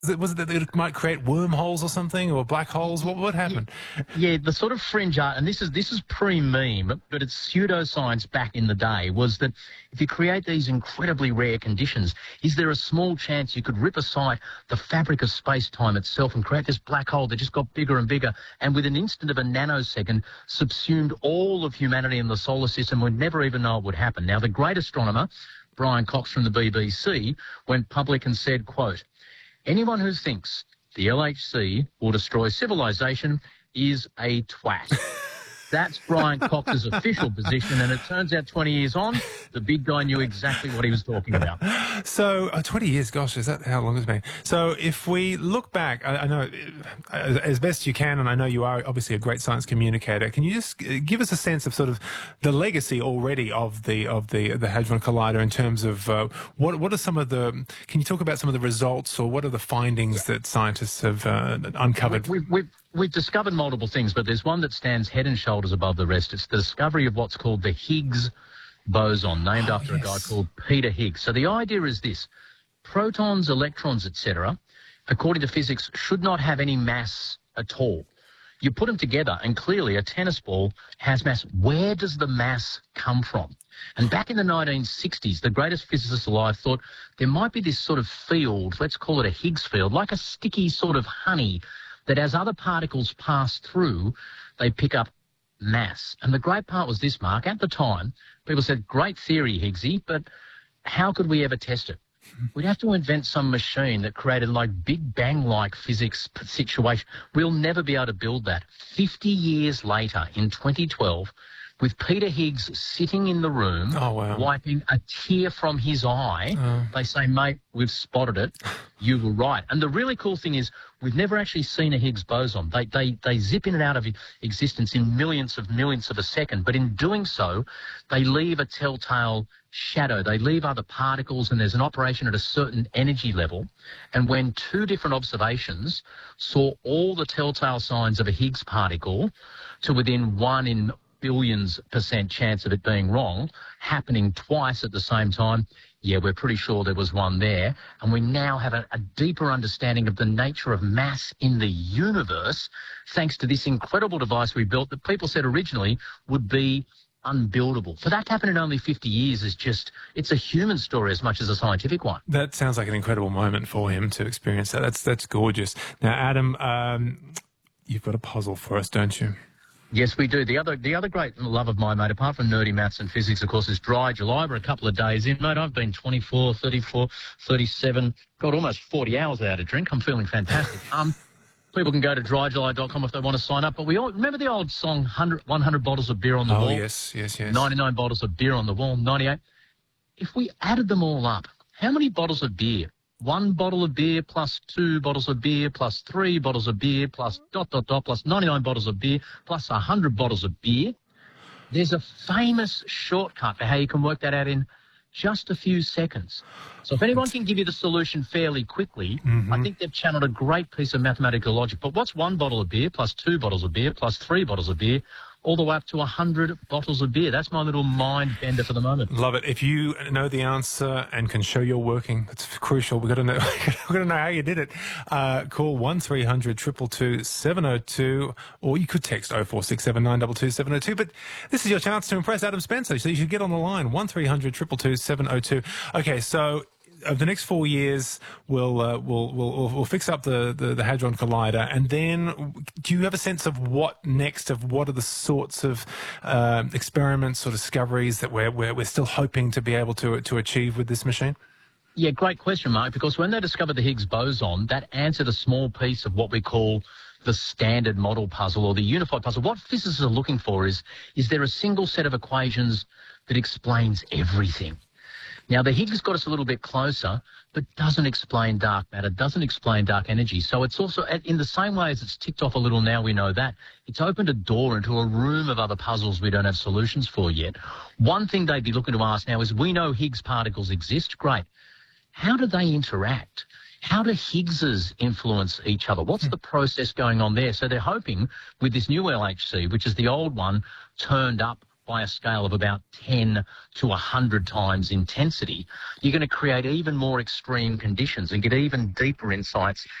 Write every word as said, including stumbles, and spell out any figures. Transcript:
Was it, was it that it might create wormholes or something, or black holes? What what happened? Yeah, the sort of fringe art, and this is this is pre-meme, but it's pseudoscience back in the day, was that if you create these incredibly rare conditions, is there a small chance you could rip aside the fabric of space-time itself and create this black hole that just got bigger and bigger, and with an instant of a nanosecond subsumed all of humanity in the solar system? We'd never even know it would happen. Now, the great astronomer, Brian Cox from the B B C, went public and said, quote, "Anyone who thinks the L H C will destroy civilization is a twat." That's Brian Cox's official position, and it turns out twenty years on, the big guy knew exactly what he was talking about. So, uh, twenty years, gosh, is that how long it's been? So, if we look back, I, I know uh, as best you can, and I know you are obviously a great science communicator. Can you just give us a sense of sort of the legacy already of the of the the Hadron Collider in terms of uh, what what are some of the? Can you talk about some of the results, or what are the findings that scientists have uh, uncovered? We, we, We've discovered multiple things, but there's one that stands head and shoulders above the rest. It's the discovery of what's called the Higgs boson, named oh, after yes. a guy called Peter Higgs. So the idea is this: protons, electrons, et cetera, according to physics, should not have any mass at all. You put them together, and clearly a tennis ball has mass. Where does the mass come from? And back in the nineteen sixties, the greatest physicists alive thought there might be this sort of field, let's call it a Higgs field, like a sticky sort of honey, that as other particles pass through, they pick up mass. And the great part was this, Mark. At the time, people said, great theory, Higgsy, but how could we ever test it? We'd have to invent some machine that created like Big Bang-like physics situation. We'll never be able to build that. Fifty years later, in twenty twelve, with Peter Higgs sitting in the room, oh, wow. wiping a tear from his eye, oh. they say, mate, we've spotted it. You were right. And the really cool thing is we've never actually seen a Higgs boson. They, they, they zip in and out of existence in millions of millionths of a second. But in doing so, they leave a telltale shadow. They leave other particles, and there's an operation at a certain energy level. And when two different observations saw all the telltale signs of a Higgs particle to within one in billions percent chance of it being wrong, happening twice at the same time, yeah, we're pretty sure there was one there. And we now have a, a deeper understanding of the nature of mass in the universe, thanks to this incredible device we built that people said originally would be unbuildable. For that to happen in only fifty years is just, it's a human story as much as a scientific one. That sounds like an incredible moment for him to experience that. That's, that's gorgeous. Now, Adam, um, you've got a puzzle for us, don't you? Yes, we do. The other the other great love of mine, mate, apart from nerdy maths and physics, of course, is dry July. We're a couple of days in, mate. I've been twenty-four, thirty-four, thirty-seven, got almost forty hours without a drink. I'm feeling fantastic. Um, people can go to dry july dot com if they want to sign up. But we all remember the old song, one hundred, one hundred bottles of beer on the oh, wall? Oh, yes, yes, yes. ninety-nine bottles of beer on the wall, ninety-eight. If we added them all up, how many bottles of beer? One bottle of beer plus two bottles of beer plus three bottles of beer plus dot, dot, dot, plus ninety-nine bottles of beer plus one hundred bottles of beer. There's a famous shortcut for how you can work that out in just a few seconds. So if anyone can give you the solution fairly quickly, mm-hmm. I think they've channeled a great piece of mathematical logic. But what's one bottle of beer plus two bottles of beer plus three bottles of beer, all the way up to one hundred bottles of beer? That's my little mind bender for the moment. Love it. If you know the answer and can show you're working, it's crucial. We've got to know, we've got to know how you did it. Uh, call one three hundred, two two two, seven oh two, or you could text oh four six seven, nine two two, seven oh two. But this is your chance to impress Adam Spencer, so you should get on the line, one three hundred, two two two, seven oh two. Okay, so over the next four years, we'll uh, we'll, we'll we'll fix up the, the, the Hadron Collider, and then do you have a sense of what next? Of what are the sorts of uh, experiments or discoveries that we're, we're we're still hoping to be able to to achieve with this machine? Yeah, great question, Mark. Because when they discovered the Higgs boson, that answered a small piece of what we call the standard model puzzle or the unified puzzle. What physicists are looking for is is there a single set of equations that explains everything? Now, the Higgs got us a little bit closer, but doesn't explain dark matter, doesn't explain dark energy. So it's also, in the same way as it's ticked off a little now we know that, it's opened a door into a room of other puzzles we don't have solutions for yet. One thing they'd be looking to ask now is, we know Higgs particles exist, great. How do they interact? How do Higgses influence each other? What's the process going on there? So they're hoping with this new L H C, which is the old one turned up by a scale of about ten to one hundred times intensity, you're going to create even more extreme conditions and get even deeper insights